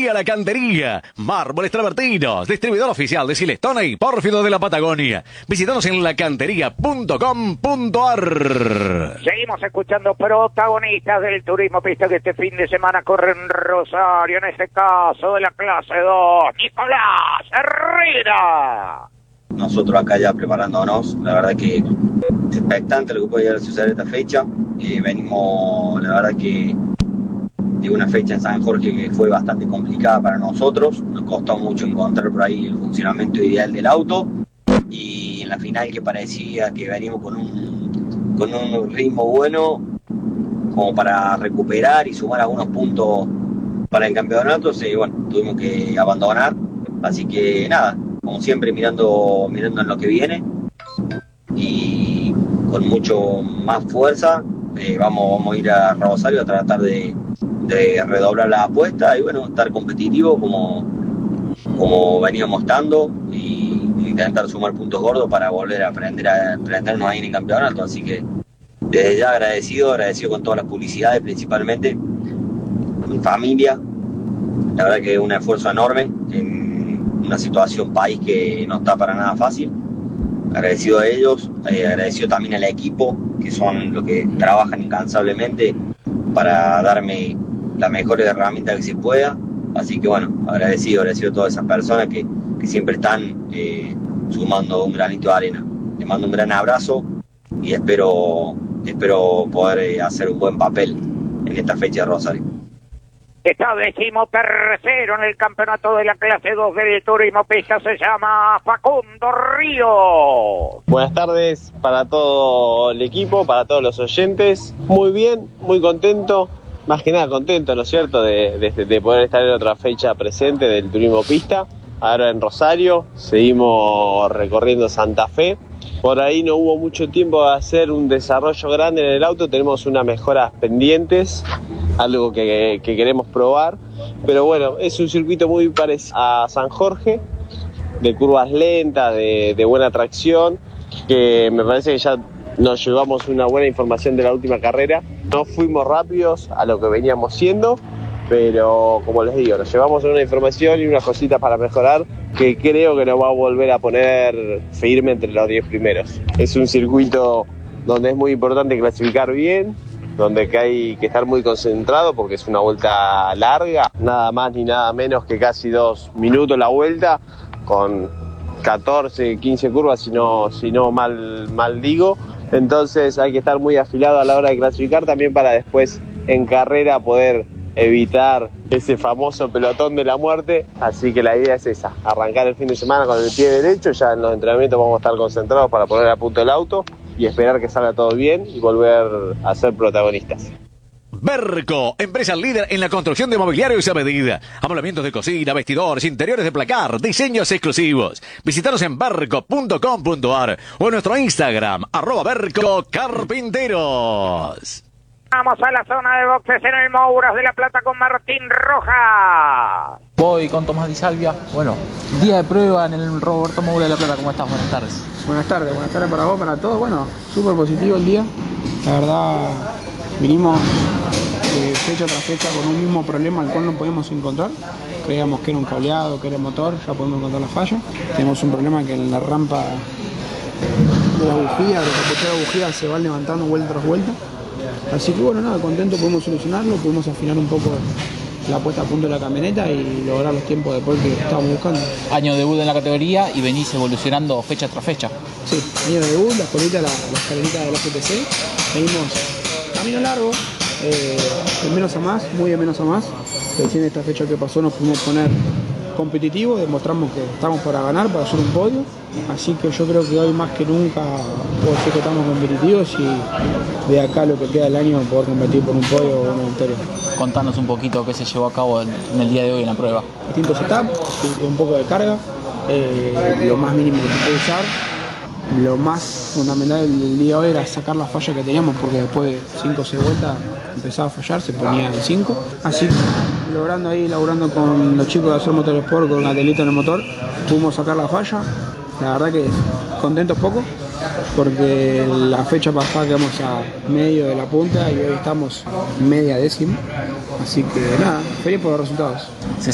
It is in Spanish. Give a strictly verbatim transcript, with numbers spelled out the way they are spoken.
A la Cantería, Mármoles Travertinos, distribuidor oficial de Silestone y Pórfido de la Patagonia. Visítanos en la cantería punto com punto a r. Seguimos escuchando protagonistas del turismo pista que este fin de semana corren Rosario, en este caso de la clase dos, Nicolás Herrera. Nosotros acá ya preparándonos, la verdad que expectante lo que puede llegar a suceder esta fecha. Eh, venimos, la verdad que de una fecha en San Jorge que fue bastante complicada para nosotros, nos costó mucho encontrar por ahí el funcionamiento ideal del auto, y en la final que parecía que venimos con un, con un ritmo bueno como para recuperar y sumar algunos puntos para el campeonato, sí, bueno, tuvimos que abandonar, así que nada, como siempre mirando, mirando en lo que viene y con mucho más fuerza, eh, vamos, vamos a ir a Rosario a tratar de de redoblar la apuesta y bueno, estar competitivo como, como veníamos estando y intentar sumar puntos gordos para volver a aprender a prendernos ahí en el campeonato. Así que desde ya agradecido, agradecido con todas las publicidades, principalmente mi familia. La verdad que es un esfuerzo enorme en una situación país que no está para nada fácil. Agradecido a ellos, eh, agradecido también al equipo, que son los que trabajan incansablemente para darme las mejores herramientas que se pueda, así que bueno, agradecido, agradecido a todas esas personas que, que siempre están eh, sumando un granito de arena. Les mando un gran abrazo y espero, espero poder eh, hacer un buen papel en esta fecha de Rosario. Está decimotercero en el campeonato de la clase dos del turismo pista, se llama Facundo Ríos. Buenas tardes para todo el equipo, para todos los oyentes. Muy bien, muy contento, más que nada contento, ¿no es cierto?, de, de, de poder estar en otra fecha presente del turismo pista. Ahora en Rosario, seguimos recorriendo Santa Fe. Por ahí no hubo mucho tiempo de hacer un desarrollo grande en el auto, tenemos unas mejoras pendientes, algo que, que queremos probar, pero bueno, es un circuito muy parecido a San Jorge, de curvas lentas, de, de buena tracción, que me parece que ya nos llevamos una buena información de la última carrera. No fuimos rápidos a lo que veníamos siendo, pero como les digo, nos llevamos una información y unas cositas para mejorar que creo que nos va a volver a poner firme entre los diez primeros. Es un circuito donde es muy importante clasificar bien, donde que hay que estar muy concentrado porque es una vuelta larga, nada más ni nada menos que casi dos minutos la vuelta, con catorce, quince curvas, si no, si no mal, mal digo. Entonces hay que estar muy afilado a la hora de clasificar también para después en carrera poder evitar ese famoso pelotón de la muerte. Así que la idea es esa, arrancar el fin de semana con el pie derecho, ya en los entrenamientos vamos a estar concentrados para poner a punto el auto y esperar que salga todo bien y volver a ser protagonistas. Berco, empresa líder en la construcción de mobiliarios a medida. Amoblamientos de cocina, vestidores, interiores de placar, diseños exclusivos. Visítanos en berco punto com punto a r o en nuestro Instagram, arroba Berco Carpinteros. Vamos a la zona de boxes en el Mouras de la Plata con Martín Rojas. Voy con Tomás Di Salvia. Bueno, día de prueba en el Roberto Moura de la Plata. ¿Cómo estás? Buenas tardes. Buenas tardes, buenas tardes para vos, para todos. Bueno, súper positivo el día. La verdad, vinimos eh, fecha tras fecha con un mismo problema al cual no podíamos encontrar. Creíamos que era un cableado, que era el motor, ya podemos encontrar la falla. Tenemos un problema que en la rampa de la bujía, de la capuchera de bujía, se van levantando vuelta tras vuelta. Así que bueno, nada, contento, pudimos solucionarlo, pudimos afinar un poco la puesta a punto de la camioneta y lograr los tiempos después que estábamos buscando. Año de debut en la categoría y venís evolucionando fecha tras fecha. Sí, año de debut, la escolita, la, la escalerita del F P C, venimos camino largo, eh, de menos a más, muy de menos a más. Recién esta fecha que pasó nos pudimos poner competitivos, demostramos que estamos para ganar, para hacer un podio, así que yo creo que hoy más que nunca puedo decir que estamos competitivos y de acá lo que queda del año poder competir por un podio o una victoria. Contanos un poquito qué se llevó a cabo en, en el día de hoy en la prueba. Distintos setups, un poco de carga, eh, lo más mínimo que se puede usar. Lo más fundamental del día de hoy era sacar la falla que teníamos, porque después de cinco o seis vueltas empezaba a fallar, se ponía en cinco. Así que logrando ahí, laburando con los chicos de Hacer Motorsport, con la telita en el motor, pudimos sacar la falla. La verdad que contentos poco, porque la fecha pasada quedamos a medio de la punta y hoy estamos media décima. Así que nada, feliz por los resultados.